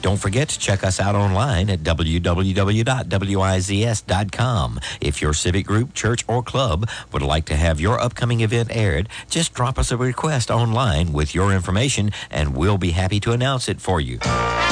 Don't forget to check us out online at www.wizs.com. If your civic group, church, or club would like to have your upcoming event aired, just drop us a request online with your information and we'll be happy to announce it for you.